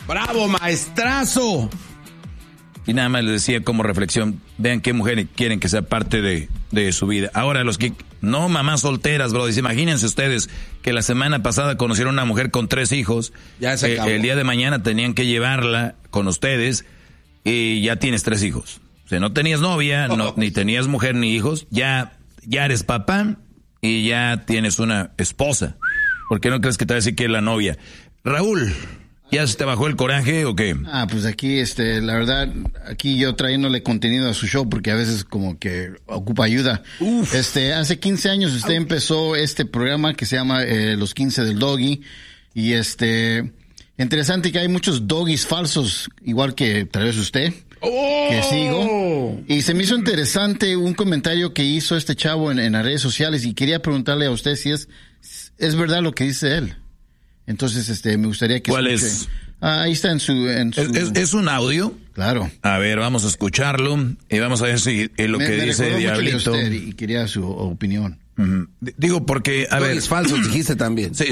¡Bravo, maestrazo! Y nada más les decía como reflexión, vean qué mujeres quieren que sea parte de su vida. Ahora, los que... No, mamás solteras, bro. Imagínense ustedes que la semana pasada conocieron a una mujer con 3 hijos. Ya se acabó. El día de mañana tenían que llevarla con ustedes y ya tienes 3 hijos. O sea, no tenías novia, ni tenías mujer ni hijos. Ya eres papá y ya tienes una esposa. ¿Por qué no crees que te va a decir que es la novia? Raúl, ¿ya se te bajó el coraje o qué? Pues aquí, la verdad, aquí yo trayéndole contenido a su show porque a veces como que ocupa ayuda. Uf. Hace 15 años usted empezó este programa que se llama Los 15 del Doggy y interesante que hay muchos doggies falsos, igual que tal vez usted. Que sigo. Y se me hizo interesante un comentario que hizo este chavo en las redes sociales y quería preguntarle a usted si es verdad lo que dice él. Entonces, me gustaría que... ¿Cuál escuche. es? Ahí está en su... ¿Es un audio? Claro. A ver, vamos a escucharlo y vamos a ver si es lo que dice Diablito. Usted y quería su opinión. Digo porque, a ver... Es falso, dijiste también. Sí.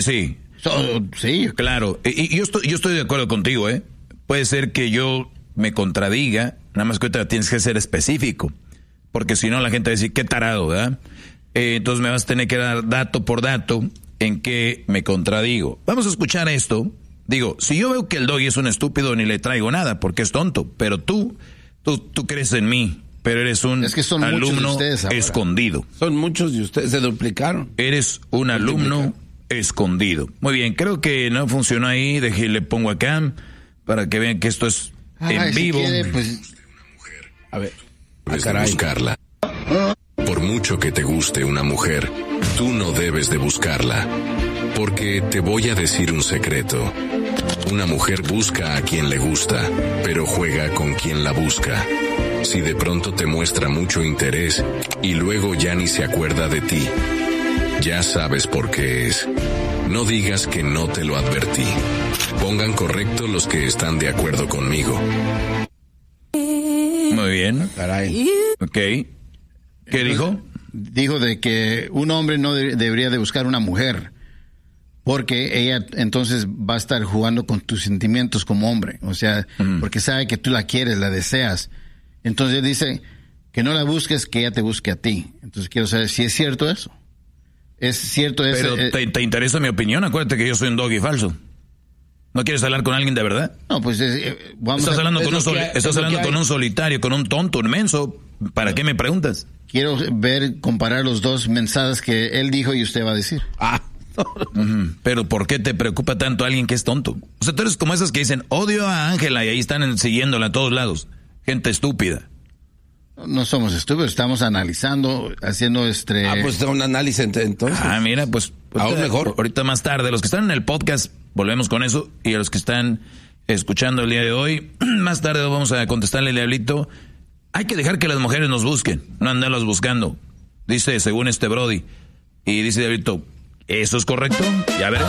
Sí. Claro. Y yo estoy de acuerdo contigo, ¿eh? Puede ser que yo me contradiga, nada más que ahorita tienes que ser específico. Porque si no la gente va a decir, qué tarado, ¿verdad? Entonces me vas a tener que dar dato por dato en que me contradigo. Vamos a escuchar esto. Digo, si yo veo que el doggy es un estúpido, ni le traigo nada, porque es tonto. Pero tú crees en mí, pero eres un alumno escondido. Son muchos de ustedes, se duplicaron. Eres un alumno escondido. Muy bien, creo que no funcionó ahí. Le pongo acá para que vean que esto es en vivo. Si quiere, pues... A ver. Debes de buscarla. Por mucho que te guste una mujer, tú no debes de buscarla. Porque te voy a decir un secreto. Una mujer busca a quien le gusta, pero juega con quien la busca. Si de pronto te muestra mucho interés y luego ya ni se acuerda de ti, ya sabes por qué es. No digas que no te lo advertí. Pongan correcto los que están de acuerdo conmigo. Muy bien. Caray. Ok. ¿Qué dijo? Dijo de que un hombre no debería de buscar una mujer, porque ella entonces va a estar jugando con tus sentimientos como hombre. O sea, porque sabe que tú la quieres, la deseas. Entonces dice que no la busques, que ella te busque a ti. Entonces quiero saber si es cierto eso. ¿Es cierto eso? Pero ¿te interesa mi opinión? Acuérdate que yo soy un doggy falso. ¿No quieres hablar con alguien de verdad? No, pues estás hablando con un solitario, con un tonto, un menso. ¿Para qué me preguntas? Quiero comparar los dos mensajes que él dijo y usted va a decir. Pero ¿por qué te preocupa tanto alguien que es tonto? O sea, tú eres como esas que dicen, odio a Ángela y ahí están siguiéndola a todos lados. Gente estúpida. No somos estúpidos, estamos analizando, haciendo pues un análisis entonces. Mira, pues aún mejor. Ahorita más tarde, los que están en el podcast, volvemos con eso, y a los que están escuchando el día de hoy, más tarde vamos a contestarle al Diablito. Hay que dejar que las mujeres nos busquen, no andarlas buscando. Dice, según Brody. Y dice Diablito, ¿eso es correcto? Ya verás.